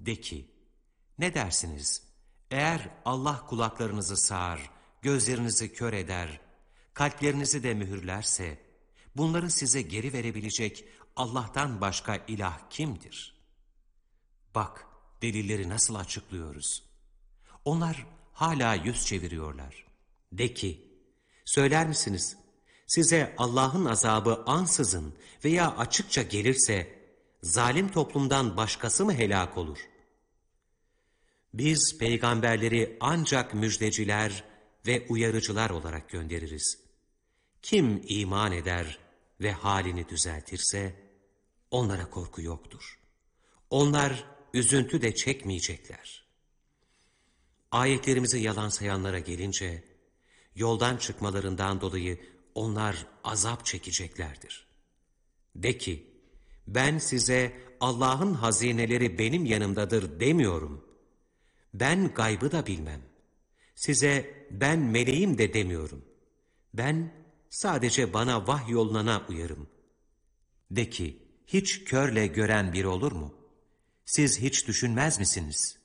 De ki, ne dersiniz? Eğer Allah kulaklarınızı sağar, gözlerinizi kör eder, kalplerinizi de mühürlerse, bunları size geri verebilecek Allah'tan başka ilah kimdir? Bak, delilleri nasıl açıklıyoruz. Onlar hala yüz çeviriyorlar. De ki, söyler misiniz? Size Allah'ın azabı ansızın veya açıkça gelirse, zalim toplumdan başkası mı helak olur? Biz peygamberleri ancak müjdeciler ve uyarıcılar olarak göndeririz. Kim iman eder ve halini düzeltirse, onlara korku yoktur. Onlar üzüntü de çekmeyecekler. Ayetlerimizi yalan sayanlara gelince, yoldan çıkmalarından dolayı onlar azap çekeceklerdir. De ki, ben size Allah'ın hazineleri benim yanımdadır demiyorum. Ben gaybı da bilmem. Size ben meleğim de demiyorum. Ben sadece bana vahyolunana uyarım. De ki, hiç körle gören biri olur mu? Siz hiç düşünmez misiniz?